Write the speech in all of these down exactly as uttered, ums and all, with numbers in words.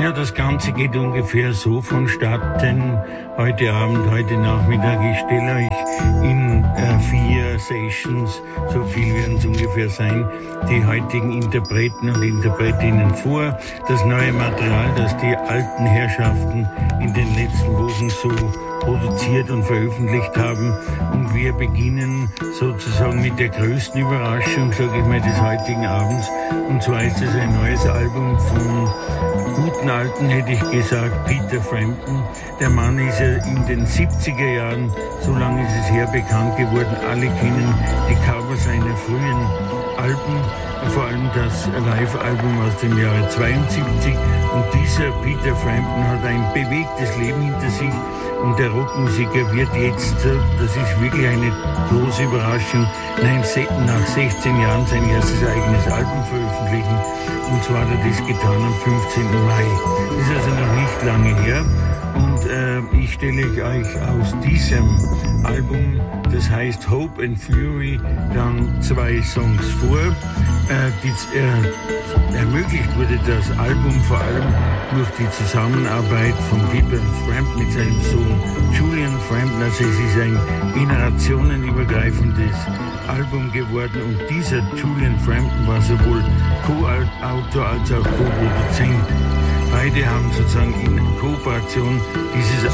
Ja, das Ganze geht ungefähr so vonstatten. Heute Abend, heute Nachmittag, ich stelle euch in äh, vier Sessions, so viel werden es ungefähr sein, die heutigen Interpreten und Interpretinnen vor. Das neue Material, das die alten Herrschaften in den letzten Wochen so produziert und veröffentlicht haben. Und wir beginnen sozusagen mit der größten Überraschung, sage ich mal, des heutigen Abends. Und zwar ist es ein neues Album von guten Alten, hätte ich gesagt, Peter Frampton. Der Mann ist ja in den siebziger Jahren, so lange ist es her, bekannt geworden. Alle kennen die Cover seiner frühen Alben, vor allem das Live-Album aus dem Jahre zweiundsiebzig. Und dieser Peter Frampton hat ein bewegtes Leben hinter sich. Und der Rockmusiker wird jetzt, das ist wirklich eine große Überraschung, nach sechzehn Jahren sein erstes eigenes Album veröffentlichen. Und zwar hat er das getan am fünfzehnten Mai. Das ist also noch nicht lange her. Und äh, ich stelle euch aus diesem Album, das heißt Hope and Fury, dann zwei Songs vor. Äh, die, äh, ermöglicht wurde das Album vor allem durch die Zusammenarbeit von Peter Frampton mit seinem Sohn Julian Frampton. Also es ist ein generationenübergreifendes Album geworden und dieser Julian Frampton war sowohl Co-Autor als auch Co-Produzent. Beide haben sozusagen in Kooperation dieses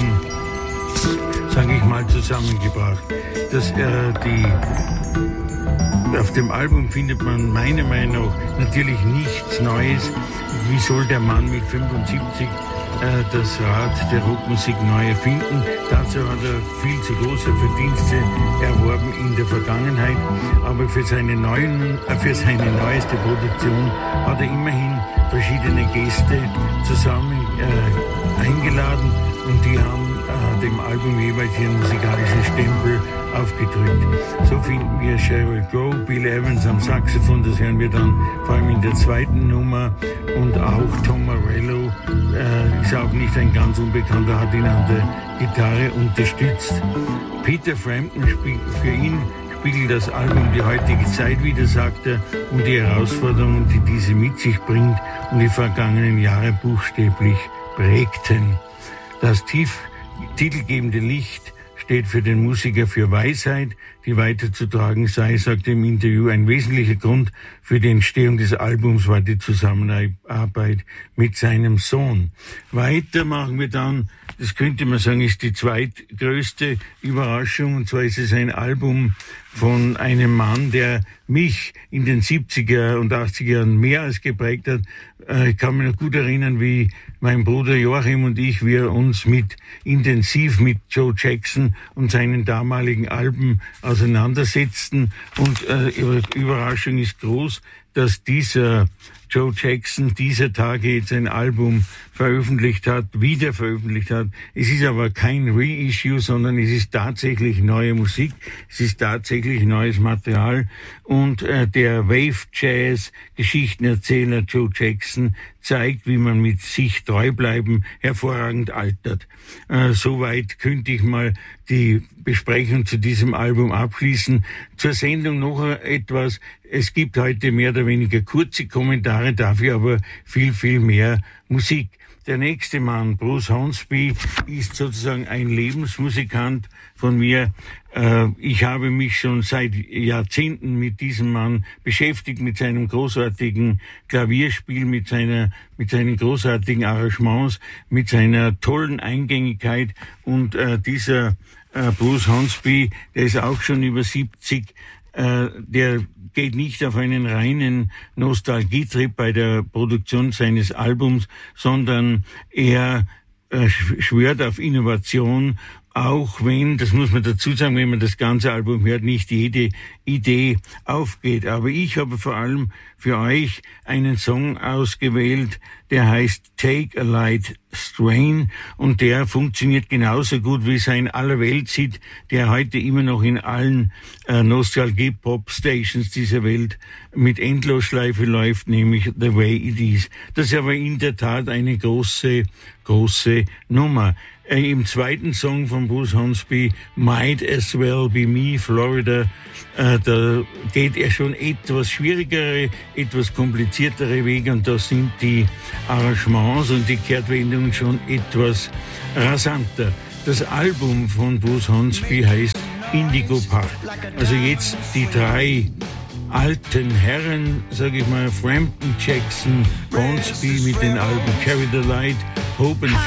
Album, sage ich mal, zusammengebracht. Das, äh, die, auf dem Album findet man meiner Meinung nach natürlich nichts Neues. Wie soll der Mann mit fünfundsiebzig äh, das Rad der Rockmusik neu erfinden? Dazu hat er viel zu große Verdienste erworben in der Vergangenheit. Aber für seine, neuen, äh, für seine neueste Produktion hat er immerhin verschiedene Gäste zusammen äh, eingeladen und die haben äh, dem Album jeweils ihren musikalischen Stempel aufgedrückt. So finden wir Sheryl Crow, Bill Evans am Saxophon, das hören wir dann vor allem in der zweiten Nummer, und auch Tom Morello äh, ist auch nicht ein ganz Unbekannter, hat ihn an der Gitarre unterstützt. Peter Frampton spielt für ihn spiegelt das Album die heutige Zeit wider, sagt er, und die Herausforderungen, die diese mit sich bringt und die vergangenen Jahre buchstäblich prägten. Das tief titelgebende Licht steht für den Musiker für Weisheit, die weiterzutragen sei, sagt er im Interview. Ein wesentlicher Grund für die Entstehung des Albums war die Zusammenarbeit mit seinem Sohn. Weiter machen wir dann, das könnte man sagen, ist die zweitgrößte Überraschung, und zwar ist es ein Album von einem Mann, der mich in den siebziger und achtziger Jahren mehr als geprägt hat. Ich kann mich noch gut erinnern, wie mein Bruder Joachim und ich, wir uns mit intensiv mit Joe Jackson und seinen damaligen Alben auseinandersetzten. Und äh, Überraschung ist groß, dass dieser Joe Jackson dieser Tage jetzt ein Album veröffentlicht hat, wieder veröffentlicht hat. Es ist aber kein Reissue, sondern es ist tatsächlich neue Musik, es ist tatsächlich neues Material. Und äh, der Wave-Jazz-Geschichtenerzähler Joe Jackson zeigt, wie man mit sich treu bleiben hervorragend altert. Äh, soweit könnte ich mal die Besprechung zu diesem Album abschließen. Zur Sendung noch etwas. Es gibt heute mehr oder weniger kurze Kommentare, dafür aber viel, viel mehr Musik. Der nächste Mann, Bruce Hornsby, ist sozusagen ein Lebensmusikant von mir. Ich habe mich schon seit Jahrzehnten mit diesem Mann beschäftigt, mit seinem großartigen Klavierspiel, mit seiner, mit seinen großartigen Arrangements, mit seiner tollen Eingängigkeit. Und äh, dieser äh, Bruce Hornsby, der ist auch schon über siebzig, äh, der geht nicht auf einen reinen Nostalgietrip bei der Produktion seines Albums, sondern er äh, schwört auf Innovation, auch wenn, das muss man dazu sagen, wenn man das ganze Album hört, nicht jede Idee aufgeht. Aber ich habe vor allem für euch einen Song ausgewählt, der heißt Take a Light Strain, und der funktioniert genauso gut wie sein Allerweltshit, der heute immer noch in allen äh, Nostalgie-Pop-Stations dieser Welt mit Endlosschleife läuft, nämlich The Way It Is. Das ist aber in der Tat eine große, große Nummer. Äh, Im zweiten Song von Bruce Hornsby, Might As Well Be Me, Florida, äh, da geht er schon etwas schwierigere, etwas kompliziertere Wege und da sind die Arrangements und die Kehrtwendungen schon etwas rasanter. Das Album von Bruce Hornsby heißt Indigo Park. Also jetzt die drei alten Herren, sag ich mal, Frampton, Jackson, Hornsby mit den Alben Carry the Light, Hope and